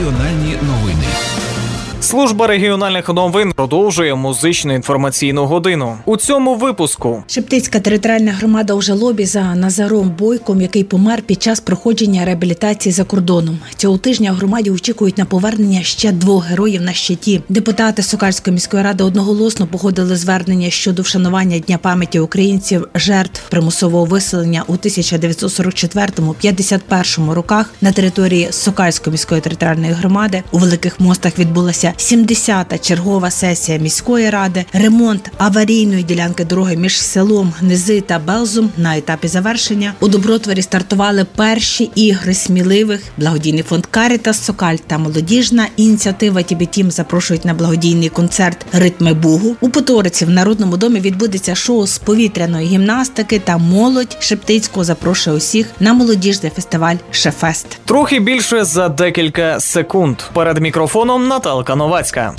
Регіональні новини. Служба регіональних новин продовжує музичну інформаційну годину. У цьому випуску. Шептицька територіальна громада у жалобі за Назаром Бойком, який помер під час проходження реабілітації за кордоном. Цього тижня в громаді очікують на повернення ще 2 героїв на щиті. Депутати Сокальської міської ради одноголосно погодили звернення щодо вшанування Дня пам'яті українців жертв примусового виселення у 1944-51 роках на території Сокальської міської територіальної громади. У Великих Мостах відбулася 70-та чергова сесія міської ради. Ремонт аварійної ділянки дороги між селом Низи та Белзум на етапі завершення. У Добротворі стартували перші ігри сміливих. Благодійний фонд «Карітас Сокаль» та молодіжна ініціатива «Тібетім» запрошують на благодійний концерт «Ритми Бугу». У Поториці в Народному домі відбудеться шоу з повітряної гімнастики та молодь Шептицького запрошує усіх на молодіжний фестиваль «Шефест». Трохи більше за декілька секунд. Перед мікрофоном Наталка Новацька.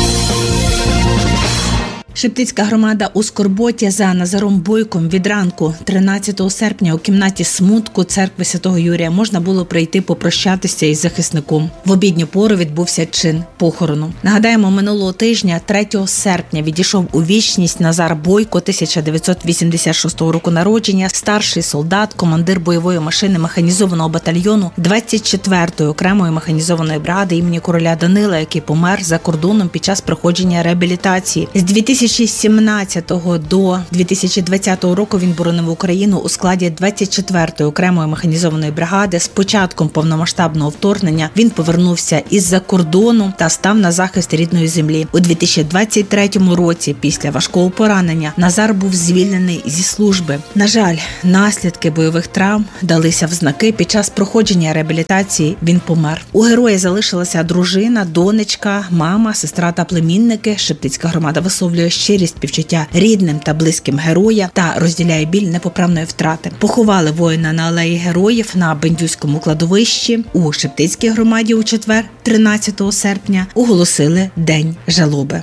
Шептицька громада у скорботі за Назаром Бойком. Від ранку 13 серпня у кімнаті смутку церкви Святого Юрія можна було прийти попрощатися із захисником. В обідню пору відбувся чин похорону. Нагадаємо, минулого тижня, 3 серпня, відійшов у вічність Назар Бойко, 1986 року народження, старший солдат, командир бойової машини механізованого батальйону 24-ї окремої механізованої бригади імені короля Данила, який помер за кордоном під час проходження реабілітації. З 2017 до 2020 року він боронив Україну у складі 24-ї окремої механізованої бригади. З початком повномасштабного вторгнення він повернувся із-за кордону та став на захист рідної землі. У 2023 році, після важкого поранення, Назар був звільнений зі служби. На жаль, наслідки бойових травм далися в знаки. Під час проходження реабілітації він помер. У героя залишилася дружина, донечка, мама, сестра та племінники. Шептицька громада висловлює щирість співчуття рідним та близьким героя та розділяє біль непоправної втрати. Поховали воїна на алеї героїв на Бендюському кладовищі. У Шептицькій громаді у четвер, 13 серпня, оголосили День жалоби.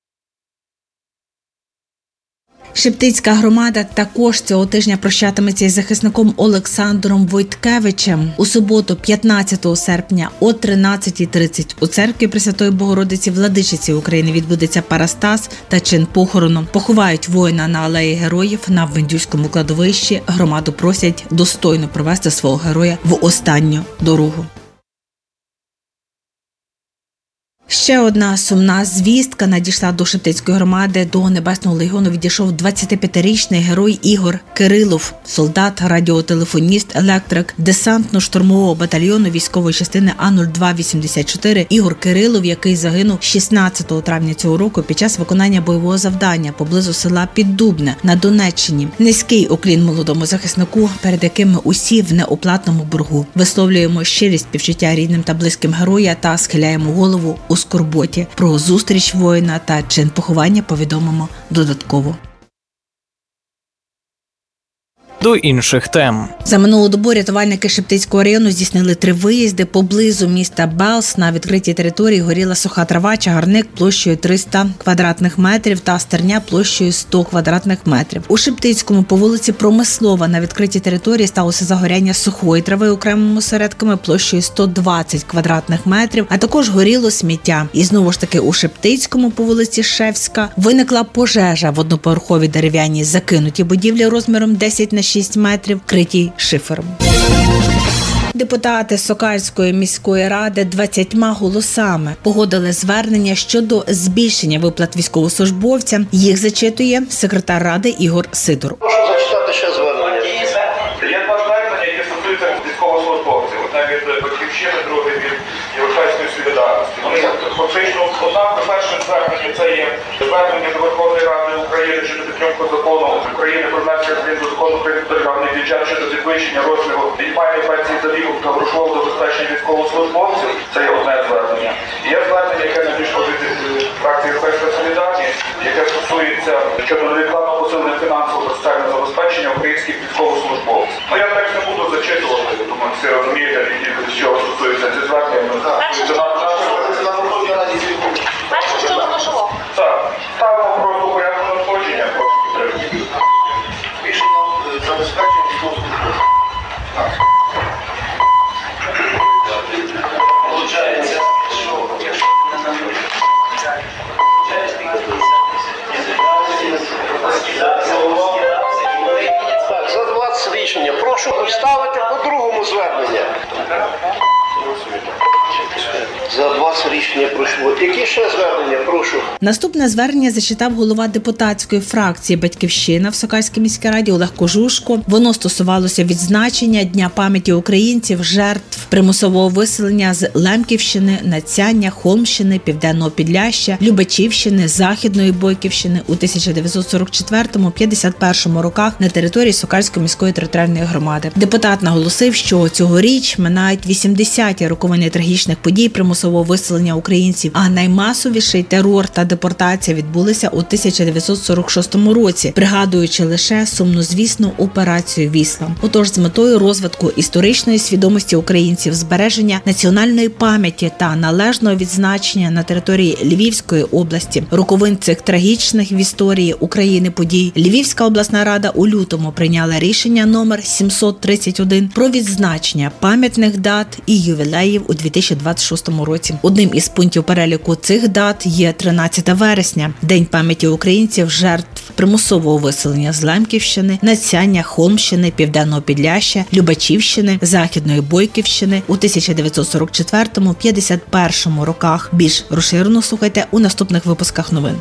Шептицька громада також цього тижня прощатиметься із захисником Олександром Войткевичем. У суботу, 15 серпня о 13:30 у церкві Пресвятої Богородиці Владичиці України відбудеться парастас та чин похорону. Поховають воїна на алеї героїв на Вендюському кладовищі. Громаду просять достойно провести свого героя в останню дорогу. Ще одна сумна звістка надійшла до Шептицької громади. До Небесного легіону відійшов 25-річний герой Ігор Кирилов, солдат, радіотелефоніст, електрик десантно-штурмового батальйону військової частини А-0284. Ігор Кирилов, який загинув 16 травня цього року під час виконання бойового завдання поблизу села Піддубне на Донеччині. Низький уклін молодому захиснику, перед яким ми усі в неоплатному боргу. Висловлюємо щирість співчуття рідним та близьким героя та схиляємо голову у скорботі. Про зустріч воїна та чин поховання повідомимо додатково. До інших тем. За минулу добу рятувальники Шептицького району здійснили 3 виїзди. Поблизу міста Белз на відкритій території горіла суха трава, чагарник площею 300 квадратних метрів та стерня площею 100 квадратних метрів. У Шептицькому по вулиці Промислова на відкритій території сталося загоряння сухої трави окремими осередками площею 120 квадратних метрів, а також горіло сміття. І знову ж таки у Шептицькому по вулиці Шевська виникла пожежа в одноповерховій дерев'яній закинутій будівлі розміром 10 на 6 метрів, вкритій шифером. Депутати Сокальської міської ради 20 голосами погодили звернення щодо збільшення виплат військовослужбовцям. Їх зачитує секретар ради Ігор Сидор. Прошу зачитати ще звернення. Є 2 звернення, які стосуються військовослужбовців. Одне від Батьківщини, друге від Європейської солідарності. Вони фактично однаково. Перше звернення – це є звернення до Верховної Ради України щодо підтримки закону України про внесення змін до закону про державний бюджет щодо підвищення розміру мінімальної пенсії за віком та грошового забезпечення військовослужбовців. Це є одне звернення. І є звернення, яке надійшло від фракції Європейська солідарність, яке стосується щодо невідкладного посилення фінансового та соціального забезпечення українських військовослужбовців. Ну я так не буду зачитувати, я думаю, всі розумієте, з чого стосуються ці звернення. Перше, що доношло? Так, ставимо просто порядку надходження, просто підтримуємо. Рішення забезпечення військовослужбовців. Так. Получається, Рішення пройшло. Які ще звернення? Прошу. Наступне звернення зачитав голова депутатської фракції «Батьківщина» в Сокальській міській раді Олег Кожушко. Воно стосувалося відзначення Дня пам'яті українців, жертв примусового виселення з Лемківщини, Надсяння, Холмщини, Південного Підляшшя, Любачівщини, Західної Бойківщини у 1944-51 роках на території Сокальської міської територіальної громади. Депутат наголосив, що цьогоріч минають 80-ті роковини трагічних подій примусового виселення українців, а наймасовіший терор та депортація відбулися у 1946 році, пригадуючи лише сумнозвісну операцію «Вісла». Отож, з метою розвитку історичної свідомості українців, збереження національної пам'яті та належного відзначення на території Львівської області роковин цих трагічних в історії України подій, Львівська обласна рада у лютому прийняла рішення номер 731 про відзначення пам'ятних дат і ювілеїв у 2026 році. Одним із пунктів переліку цих дат є 13 вересня – День пам'яті українців, жертв примусового виселення з Лемківщини, Надсяння, Холмщини, Південного Підляшшя, Любачівщини, Західної Бойківщини у 1944-51 роках. Більш розширено слухайте у наступних випусках новин.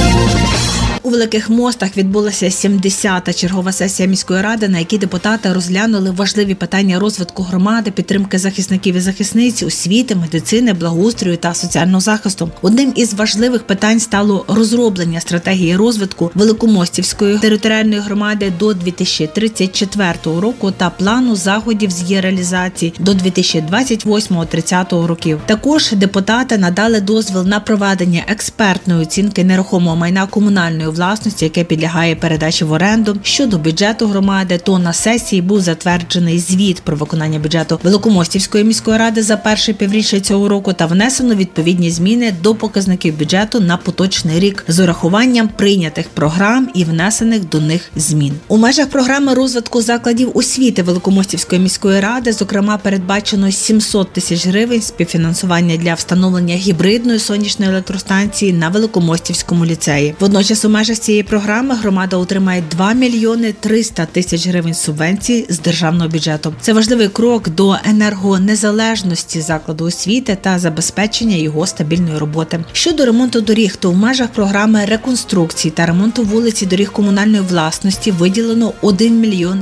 У Великих Мостах відбулася 70-та чергова сесія міської ради, на якій депутати розглянули важливі питання розвитку громади, підтримки захисників і захисниць, освіти, медицини, благоустрою та соціального захисту. Одним із важливих питань стало розроблення стратегії розвитку Великомостівської територіальної громади до 2034 року та плану заходів з її реалізації до 2028-30 років. Також депутати надали дозвіл на проведення експертної оцінки нерухомого майна комунальної власності, яке підлягає передачі в оренду. Щодо бюджету громади, то на сесії був затверджений звіт про виконання бюджету Великомостівської міської ради за перше півріччя цього року та внесено відповідні зміни до показників бюджету на поточний рік з урахуванням прийнятих програм і внесених до них змін. У межах програми розвитку закладів освіти Великомостівської міської ради, зокрема, передбачено 700 тисяч гривень співфінансування для встановлення гібридної сонячної електростанції на Великомостівському ліцеї. Водночас у межах цієї програми громада отримає 2 мільйони 300 тисяч гривень субвенцій з державного бюджету. Це важливий крок до енергонезалежності закладу освіти та забезпечення його стабільної роботи. Щодо ремонту доріг, то в межах програми реконструкції та ремонту вулиць і доріг комунальної власності виділено 1 мільйон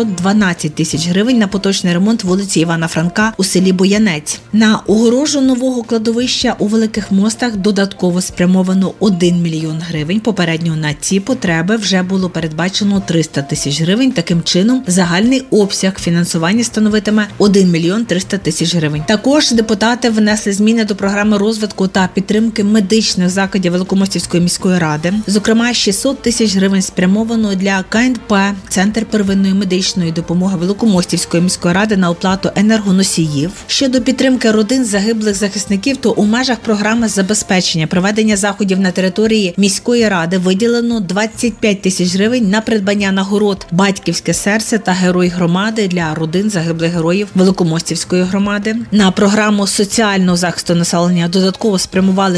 712 тисяч гривень на поточний ремонт вулиці Івана Франка у селі Боянець. На огорожу нового кладовища у Великих Мостах додатково спрямовано 1 мільйон гривень. Попередньо на ці потреби вже було передбачено 300 тисяч гривень. Таким чином, загальний обсяг фінансування становитиме 1 мільйон 300 тисяч гривень. Також депутати внесли зміни до програми розвитку та підтримки медичних закладів Великомостівської міської ради. Зокрема, 600 тисяч гривень спрямовано для КНП «Центр первинної медичної допомоги Великомостівської міської ради» на оплату енергоносіїв. Щодо підтримки родин загиблих захисників, то у межах програми забезпечення проведення заходів на території міської ради виділено 25 тисяч гривень на придбання нагород «Батьківське серце» та «Герой громади» для родин загиблих героїв Великомостівської громади. На програму соціального захисту населення додатково спрямували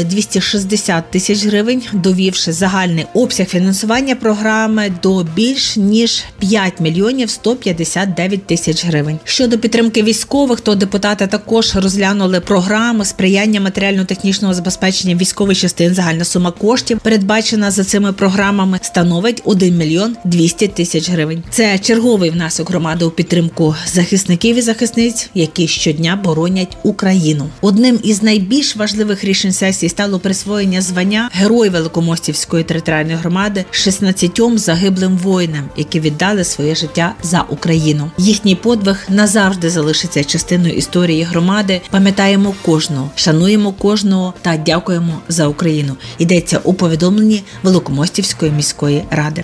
260 тисяч гривень, довівши загальний обсяг фінансування програми до більш ніж 5 мільйонів 159 тисяч гривень. Щодо підтримки військових, то депутати також розглянули програму сприяння матеріально-технічного забезпечення військових частин. Загальна сума коштів, передбачена за цими програмами, становить 1 мільйон 200 тисяч гривень. Це черговий внесок громади у підтримку захисників і захисниць, які щодня боронять Україну. Одним із найбільш важливих рішень сесії стало присвоєння звання Герой Великомостівської територіальної громади 16 загиблим воїнам, які віддали своє життя за Україну. Їхній подвиг назавжди залишиться частиною історії громади. Пам'ятаємо кожного, шануємо кожного та дякуємо за Україну. Йдеться у повідомленні Великомостівської міської ради.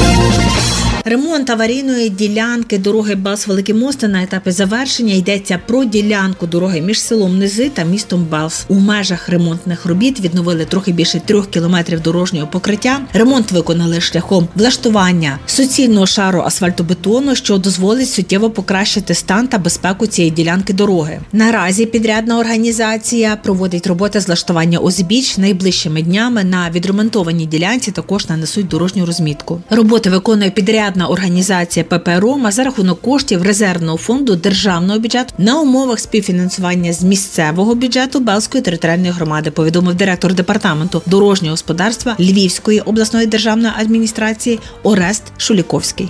Ремонт аварійної ділянки дороги Балс-Великі Мости на етапі завершення. Йдеться про ділянку дороги між селом Низи та містом Балс. У межах ремонтних робіт відновили трохи більше 3 кілометрів дорожнього покриття. Ремонт виконали шляхом влаштування суцільного шару асфальтобетону, що дозволить суттєво покращити стан та безпеку цієї ділянки дороги. Наразі підрядна організація проводить роботи з влаштування узбіч. Найближчими днями на відремонтованій ділянці також нанесуть дорожню розмітку. Роботи виконує підрядна підрядна організація ПП «Рома» за рахунок коштів резервного фонду державного бюджету на умовах співфінансування з місцевого бюджету Белзької територіальної громади, повідомив директор департаменту дорожнього господарства Львівської обласної державної адміністрації Орест Шуліковський.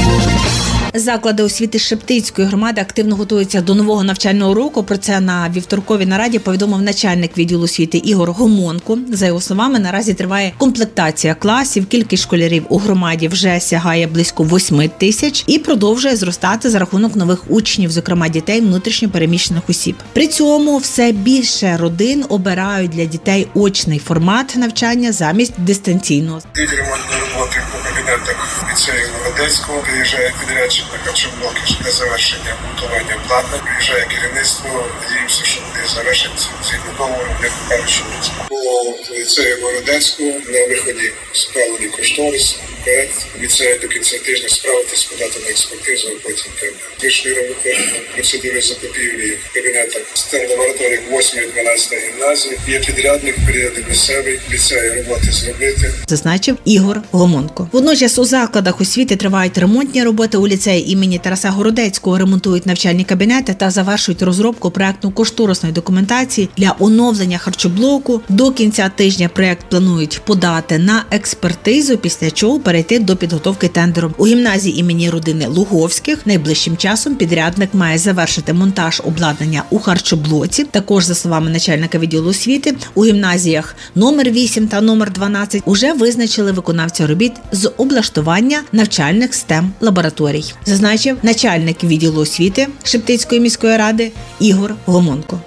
Заклади освіти Шептицької громади активно готуються до нового навчального року. Про це на вівторковій нараді повідомив начальник відділу освіти Ігор Гомонко. За його словами, наразі триває комплектація класів. Кількість школярів у громаді вже сягає близько 8 тисяч і продовжує зростати за рахунок нових учнів, зокрема дітей внутрішньо переміщених осіб. При цьому все більше родин обирають для дітей очний формат навчання замість дистанційного. Ремонтні роботи по кабінетах ліцею Городецького, приїжджає підрядчик на харчоблоки для завершення монтування обладнань, приїжджає керівництво, надіємося, що вони завершать згідно договору, як кажуть, по ліцею Городецького на виході справлені кошторис, проект, обіцяє до кінця тижня справитись, подати на експертизу, а потім тендер. Вийшли процедури закупівлі в кабінетах STEM-лабораторій 8 і 12 гімназії, є підрядник, періодик місцевий, ліцею роботи зробити, зазначив Ігор Гомонко. Водночас у закладах освіти тривають ремонтні роботи. У ліцеї імені Тараса Городецького ремонтують навчальні кабінети та завершують розробку проектно-кошторисної документації для оновлення харчоблоку. До кінця тижня проект планують подати на експертизу, після чого перейти до підготовки тендеру. У гімназії імені родини Луговських найближчим часом підрядник має завершити монтаж обладнання у харчоблоці. Також, за словами начальника відділу освіти, у гімназіях номер 8 та номер 12 уже визначили виконавця робіт з облаштування навчальних STEM-лабораторій, зазначив начальник відділу освіти Шептицької міської ради Ігор Гомонко.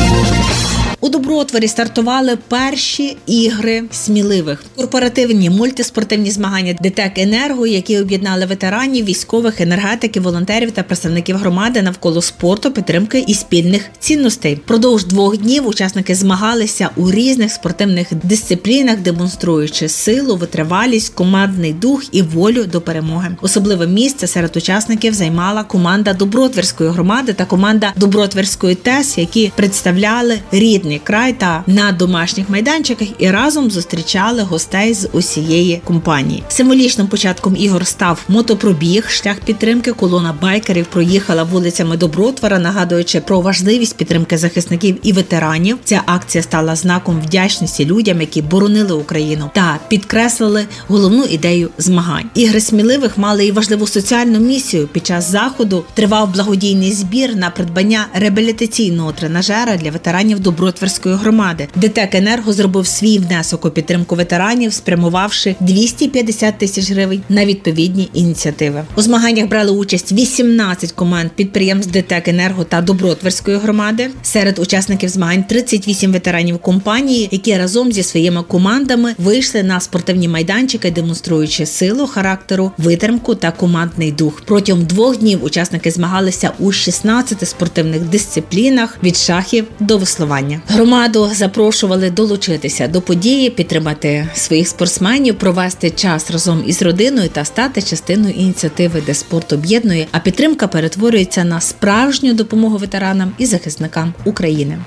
У Добротворі стартували перші ігри сміливих. Корпоративні мультиспортивні змагання ДТЕК «Енерго», які об'єднали ветеранів, військових, енергетиків, волонтерів та представників громади навколо спорту, підтримки і спільних цінностей. Впродовж 2 днів учасники змагалися у різних спортивних дисциплінах, демонструючи силу, витривалість, командний дух і волю до перемоги. Особливе місце серед учасників займала команда Добротворської громади та команда Добротворської ТЕС, які представляли рідний край та на домашніх майданчиках і разом зустрічали гостей з усієї компанії. Символічним початком ігор став мотопробіг, шлях підтримки. Колона байкерів проїхала вулицями Добротвора, нагадуючи про важливість підтримки захисників і ветеранів. Ця акція стала знаком вдячності людям, які боронили Україну, та підкреслили головну ідею змагань. Ігри сміливих мали і важливу соціальну місію. Під час заходу тривав благодійний збір на придбання реабілітаційного тренажера для ветеранів Добротворської громади. ДТЕК «Енерго» зробив свій внесок у підтримку ветеранів, спрямувавши 250 тисяч гривень на відповідні ініціативи. У змаганнях брали участь 18 команд підприємств ДТЕК «Енерго» та Добротворської громади. Серед учасників змагань 38 ветеранів компанії, які разом зі своїми командами вийшли на спортивні майданчики, демонструючи силу характеру, витримку та командний дух. Протягом 2 днів учасники змагалися у 16 спортивних дисциплінах від шахів до веслування. Громаду запрошували долучитися до події, підтримати своїх спортсменів, провести час разом із родиною та стати частиною ініціативи, де спорт об'єднує, а підтримка перетворюється на справжню допомогу ветеранам і захисникам України.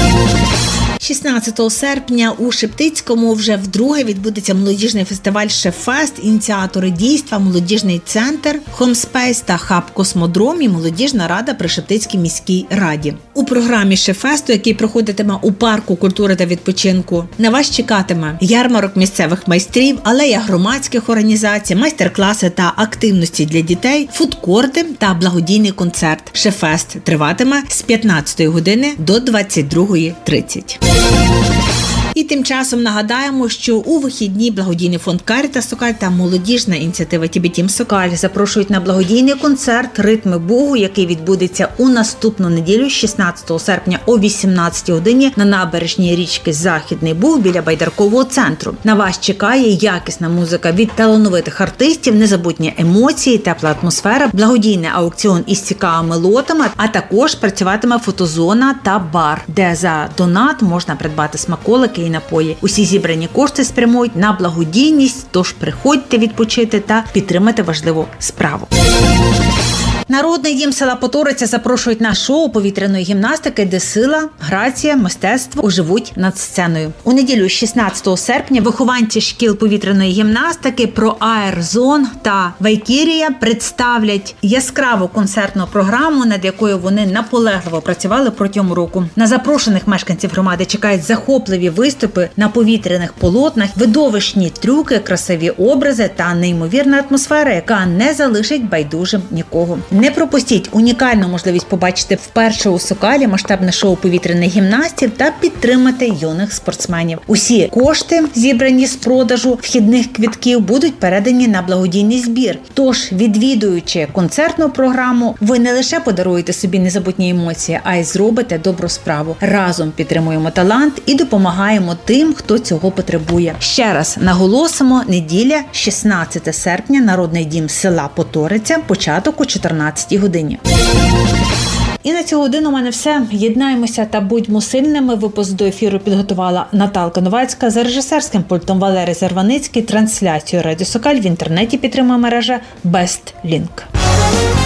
16 серпня у Шептицькому вже вдруге відбудеться молодіжний фестиваль «Шефест». Ініціатори дійства – молодіжний центр, Хомспейс та хаб «Космодром» і молодіжна рада при Шептицькій міській раді. У програмі «Шефесту», який проходитиме у парку культури та відпочинку, на вас чекатиме ярмарок місцевих майстрів, алея громадських організацій, майстер-класи та активності для дітей, фудкорти та благодійний концерт. «Шефест» триватиме з 15 години до 22:30. І тим часом нагадаємо, що у вихідні благодійний фонд Карітас Сокаль та молодіжна ініціатива Тібетім Сокаль запрошують на благодійний концерт «Ритми Бугу», який відбудеться у наступну неділю, 16 серпня о 18 годині на набережній річки Західний Буг біля Байдаркового центру. На вас чекає якісна музика від талановитих артистів, незабутні емоції, тепла атмосфера, благодійний аукціон із цікавими лотами, а також працюватиме фотозона та бар, де за донат можна придбати смаколики і напої. Усі зібрані кошти спрямують на благодійність, тож приходьте відпочити та підтримати важливу справу. Народний дім села Поториця запрошують на шоу повітряної гімнастики, де сила, грація, мистецтво оживуть над сценою. У неділю 16 серпня вихованці шкіл повітряної гімнастики про Аерзон та Вайкірія представлять яскраву концертну програму, над якою вони наполегливо працювали протягом року. На запрошених мешканців громади чекають захопливі виступи на повітряних полотнах, видовищні трюки, красиві образи та неймовірна атмосфера, яка не залишить байдужим нікого. Не пропустіть унікальну можливість побачити вперше у Сокалі масштабне шоу повітряних гімнастів та підтримати юних спортсменів. Усі кошти, зібрані з продажу вхідних квитків, будуть передані на благодійний збір. Тож, відвідуючи концертну програму, ви не лише подаруєте собі незабутні емоції, а й зробите добру справу. Разом підтримуємо талант і допомагаємо тим, хто цього потребує. Ще раз наголосимо: неділя, 16 серпня, Народний дім села Поториця, початок о 14 годині. І на цю годину у мене все. Єднаємося та будьмо сильними. Випуск до ефіру підготувала Наталка Новацька, за режисерським пультом Валерій Зарваницький. Трансляцію Радіо Сокаль в інтернеті підтримує мережа BestLink.